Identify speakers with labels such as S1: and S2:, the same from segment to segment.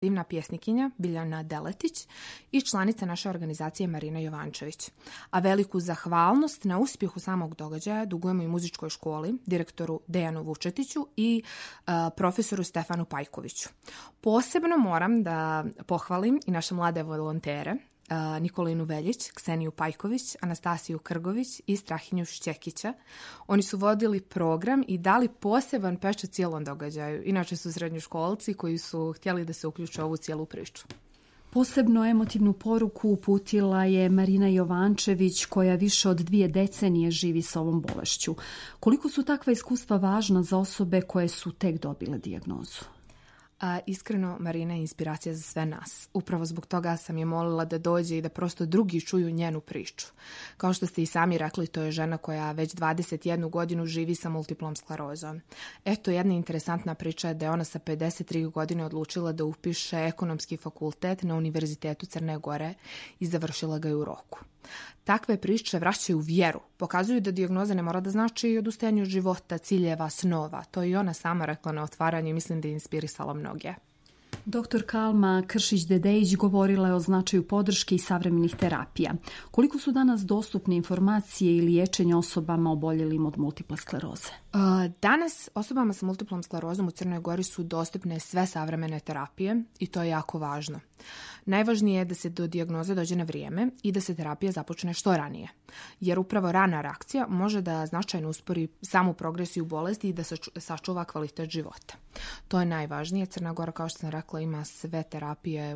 S1: divna pjesnikinja Biljana Deletić i članica naše organizacije Marina Jovančević. A veliku zahvalnost na uspjehu samog događaja dugujemo i muzičkoj školi, direktoru Dejanu Vučetiću i profesoru Stefanu Pajkoviću. Posebno moram da pohvalim i naše mlade volontere, Nikolinu Veljić, Kseniju Pajković, Anastasiju Krgović i Strahinju Šćekića. Oni su vodili program i dali poseban pečat cijelom događaju. Inače su srednjoškolci koji su htjeli da se uključe u ovu cijelu priču.
S2: Posebno emotivnu poruku uputila je Marina Jovančević, koja više od 2 decenije živi sa ovom bolešću. Koliko su takva iskustva važna za osobe koje su tek dobile dijagnozu?
S1: Iskreno, Marina je inspiracija za sve nas. Upravo zbog toga sam je molila da dođe i da prosto drugi čuju njenu priču. Kao što ste i sami rekli, to je žena koja već 21 godinu živi sa multiplom sklerozom. Eto, jedna interesantna priča je da je ona sa 53 godine odlučila da upiše ekonomski fakultet na Univerzitetu Crne Gore i završila ga je u roku. Takve priče vraćaju vjeru, pokazuju da dijagnoza ne mora da znači odustajanje od života, ciljeva, snova. To je i ona sama rekla na otvaranju i mislim da je inspirisala mnoge.
S2: Dr. Kalma Kršić-Dedejić govorila je o značaju podrške i savremenih terapija. Koliko su danas dostupne informacije i liječenje osobama oboljelim od multiple skleroze?
S1: Danas osobama sa multiplom sklerozom u Crnoj Gori su dostupne sve savremene terapije i to je jako važno. Najvažnije je da se do dijagnoze dođe na vrijeme i da se terapija započne što ranije, jer upravo rana reakcija može da značajno uspori samu progresiju bolesti i da se sačuva kvalitet života. To je najvažnije. Crna Gora, kao što sam rekla, ima sve terapije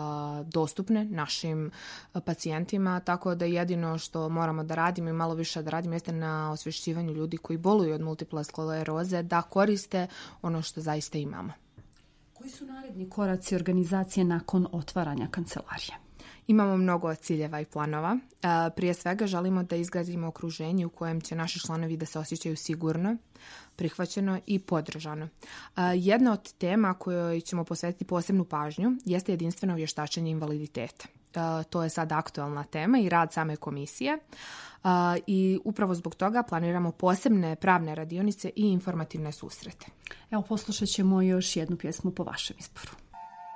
S1: dostupne našim pacijentima, tako da jedino što moramo da radimo i malo više da radimo jeste na osvješćivanju ljudi koji boluju od multiple skleroze da koriste ono što zaista imamo.
S2: Koji su naredni koraci organizacije nakon otvaranja kancelarije?
S1: Imamo mnogo ciljeva i planova. Prije svega želimo da izgradimo okruženje u kojem će naši članovi da se osjećaju sigurno, prihvaćeno i podržano. Jedna od tema kojoj ćemo posvetiti posebnu pažnju jeste jedinstveno vještačenje invaliditeta. To je sad aktualna tema i rad same komisije. I upravo zbog toga planiramo posebne pravne radionice i informativne susrete.
S2: Evo, poslušat ćemo još jednu pjesmu po vašem izboru.